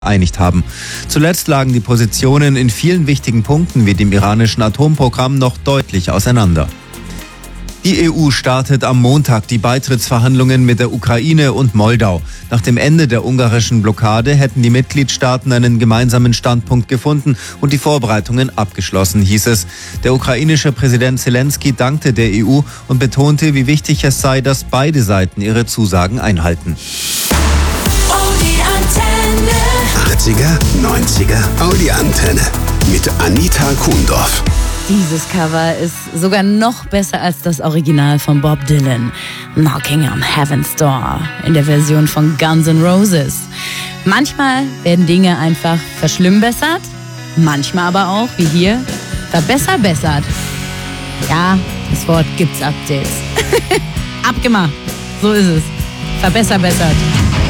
geeinigt haben. Zuletzt lagen die Positionen in vielen wichtigen Punkten wie dem iranischen Atomprogramm noch deutlich auseinander. Die EU startet am Montag die Beitrittsverhandlungen mit der Ukraine und Moldau. Nach dem Ende der ungarischen Blockade hätten die Mitgliedstaaten einen gemeinsamen Standpunkt gefunden und die Vorbereitungen abgeschlossen, hieß es. Der ukrainische Präsident Zelensky dankte der EU und betonte, wie wichtig es sei, dass beide Seiten ihre Zusagen einhalten. 80er, 90er, Audi-Antenne mit Anita Kuhndorf. Dieses Cover ist sogar noch besser als das Original von Bob Dylan. Knocking on Heaven's Door in der Version von Guns N' Roses. Manchmal werden Dinge einfach verschlimmbessert, manchmal aber auch, wie hier, verbesserbessert. Ja, das Wort gibt's Updates. Abgemacht, so ist es. Verbesserbessert.